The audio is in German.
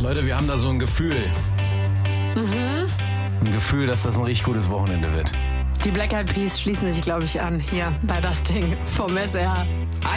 Leute, wir haben da so ein Gefühl. Ein Gefühl, dass das ein richtig gutes Wochenende wird. Die Black Eyed Peas schließen sich, glaube ich, an hier bei das Ding vom SR.